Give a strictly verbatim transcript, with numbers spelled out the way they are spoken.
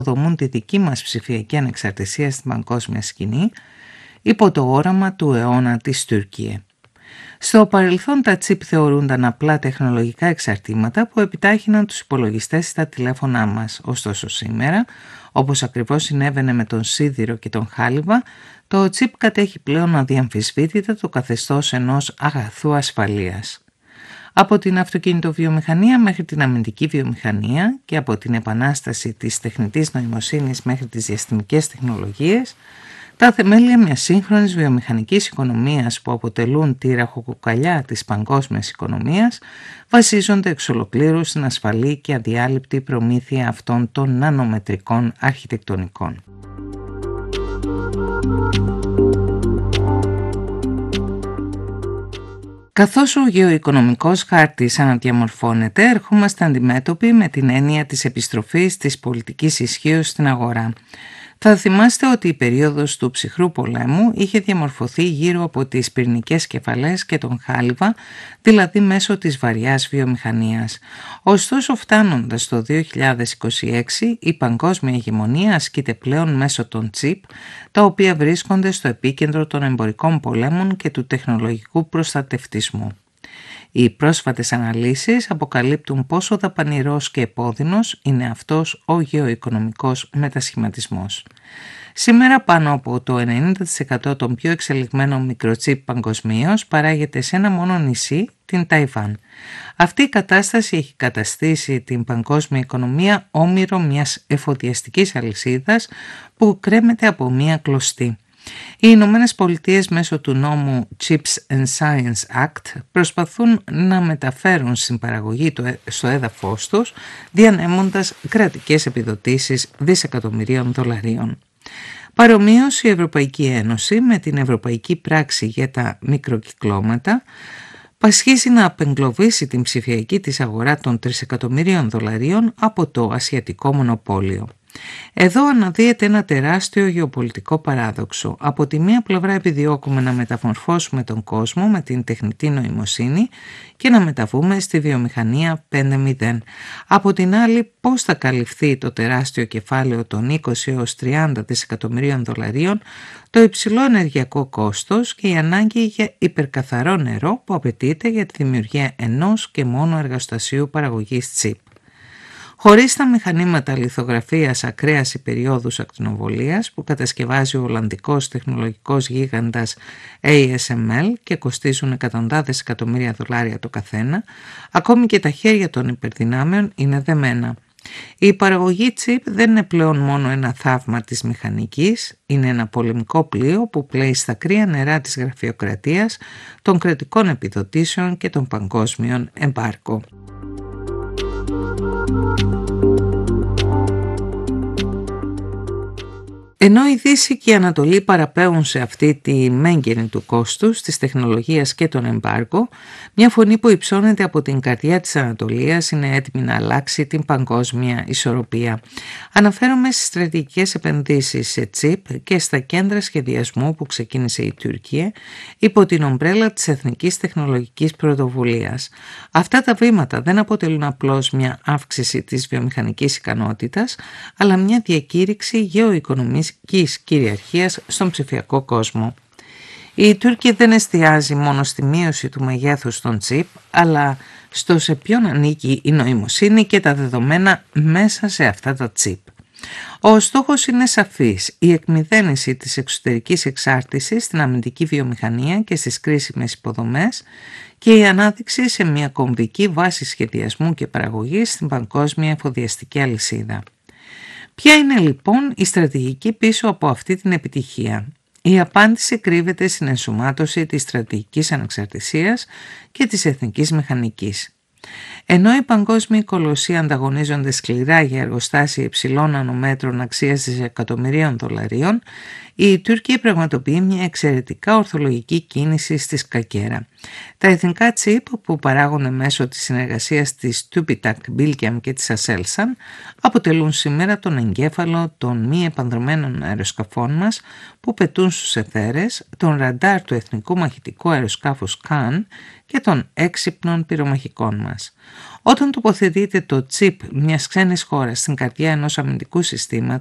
δομούν τη δική μας ψηφιακή ανεξαρτησία στην παγκόσμια σκηνή υπό το όραμα του αιώνα της Τουρκία. Στο παρελθόν τα τσιπ θεωρούνταν απλά τεχνολογικά εξαρτήματα που επιτάχυναν τους υπολογιστές στα τηλέφωνά μας. Ωστόσο σήμερα, όπως ακριβώς συνέβαινε με τον σίδηρο και τον χάλιβα, το τσιπ κατέχει πλέον αδιαμφισβήτητα το καθεστώς ενός αγαθού ασφαλείας. Από την αυτοκινητοβιομηχανία μέχρι την αμυντική βιομηχανία και από την επανάσταση της τεχνητής νοημοσύνης μέχρι τις διαστημικές τεχνολογίες, τα θεμέλια μιας σύγχρονης βιομηχανικής οικονομίας που αποτελούν τη ραχοκοκαλιά της παγκόσμιας οικονομίας βασίζονται εξ ολοκλήρου στην ασφαλή και αδιάλειπτη προμήθεια αυτών των νανομετρικών αρχιτεκτονικών. Καθώς ο γεωοικονομικός χάρτης αναδιαμορφώνεται, ερχόμαστε αντιμέτωποι με την έννοια της επιστροφής της πολιτικής ισχύως στην αγορά. Θα θυμάστε ότι η περίοδος του ψυχρού πολέμου είχε διαμορφωθεί γύρω από τις πυρηνικές κεφαλές και τον χάλιβα, δηλαδή μέσω της βαριάς βιομηχανίας. Ωστόσο, φτάνοντας το δύο χιλιάδες είκοσι έξι, η παγκόσμια ηγεμονία ασκείται πλέον μέσω των τσιπ, τα οποία βρίσκονται στο επίκεντρο των εμπορικών πολέμων και του τεχνολογικού προστατευτισμού. Οι πρόσφατες αναλύσεις αποκαλύπτουν πόσο δαπανηρός και επώδυνος είναι αυτός ο γεωοικονομικός μετασχηματισμός. Σήμερα πάνω από το ενενήντα τοις εκατό των πιο εξελιγμένων μικροτσίπ παγκοσμίως παράγεται σε ένα μόνο νησί, την Ταϊβάν. Αυτή η κατάσταση έχει καταστήσει την παγκόσμια οικονομία όμηρο μιας εφοδιαστικής αλυσίδας που κρέμεται από μια κλωστή. Οι Ηνωμένες Πολιτείες μέσω του νόμου Chips and Science Act προσπαθούν να μεταφέρουν στην παραγωγή στο έδαφος τους, διανέμοντας κρατικές επιδοτήσεις δισεκατομμυρίων δολαρίων. Παρομοίως, η Ευρωπαϊκή Ένωση με την Ευρωπαϊκή Πράξη για τα Μικροκυκλώματα πασχίζει να απεγκλωβίσει την ψηφιακή της αγορά των τρισεκατομμυρίων δολαρίων από το ασιατικό μονοπόλιο. Εδώ αναδύεται ένα τεράστιο γεωπολιτικό παράδοξο. Από τη μία πλευρά επιδιώκουμε να μεταμορφώσουμε τον κόσμο με την τεχνητή νοημοσύνη και να μεταβούμε στη βιομηχανία πέντε μηδέν. Από την άλλη, πώς θα καλυφθεί το τεράστιο κεφάλαιο των είκοσι έως τριάντα δισεκατομμυρίων δολαρίων, το υψηλό ενεργειακό κόστος και η ανάγκη για υπερκαθαρό νερό που απαιτείται για τη δημιουργία ενός και μόνο εργοστασίου παραγωγής τσιπ. Χωρίς τα μηχανήματα λιθογραφίας ακραίας υπεριόδους ακτινοβολίας που κατασκευάζει ο Ολλανδικός τεχνολογικός γίγαντας έι ες εμ ελ και κοστίζουν εκατοντάδες εκατομμύρια δολάρια το καθένα, ακόμη και τα χέρια των υπερδυνάμεων είναι δεμένα. Η παραγωγή τσιπ δεν είναι πλέον μόνο ένα θαύμα της μηχανικής, είναι ένα πολεμικό πλοίο που πλέει στα κρύα νερά της γραφειοκρατίας, των κρατικών επιδοτήσεων και των παγκόσμιων εμπάρκο. Ενώ η Δύση και η Ανατολή παραπέουν σε αυτή τη μέγενη του κόστους, της τεχνολογίας και των εμπάργκο, μια φωνή που υψώνεται από την καρδιά της Ανατολίας είναι έτοιμη να αλλάξει την παγκόσμια ισορροπία. Αναφέρομαι στις στρατηγικές επενδύσεις σε τσιπ και στα κέντρα σχεδιασμού που ξεκίνησε η Τουρκία υπό την ομπρέλα της Εθνικής Τεχνολογικής Πρωτοβουλίας. Αυτά τα βήματα δεν αποτελούν απλώς μια αύξηση της βιομηχανικής ικανότητας, αλλά μια διακήρυξη γεωοικονομικής κυριαρχίας στον ψηφιακό κόσμο. Η Τουρκία δεν εστιάζει μόνο στη μείωση του μεγέθους των τσιπ, αλλά στο σε ποιον ανήκει η νοημοσύνη και τα δεδομένα μέσα σε αυτά τα τσιπ. Ο στόχος είναι σαφής: η εκμηδένιση της εξωτερικής εξάρτησης στην αμυντική βιομηχανία και στις κρίσιμες υποδομές και η ανάδειξη σε μια κομβική βάση σχεδιασμού και παραγωγής στην παγκόσμια εφοδιαστική αλυσίδα. Ποια είναι λοιπόν η στρατηγική πίσω από αυτή την επιτυχία? Η απάντηση κρύβεται στην ενσωμάτωση της στρατηγικής ανεξαρτησίας και της εθνικής μηχανικής. Ενώ οι παγκόσμιοι κολοσσοί ανταγωνίζονται σκληρά για εργοστάσια υψηλών νανομέτρων αξίας δισεκατομμυρίων δολαρίων, Η Τουρκία πραγματοποιεί μια εξαιρετικά ορθολογική κίνηση στη σκακέρα. Τα εθνικά τσιπ που παράγονται μέσω της συνεργασίας της TÜBİTAK, Bilkem και της Aselsan αποτελούν σήμερα τον εγκέφαλο των μη επανδρωμένων αεροσκαφών μας που πετούν στους αιθέρες, τον ραντάρ του Εθνικού Μαχητικού Αεροσκάφους Καν και των έξυπνων πυρομαχικών μας. Όταν τοποθετείται το τσιπ μιας ξένης χώρας στην καρδιά ενός αμυντικού συστήματος,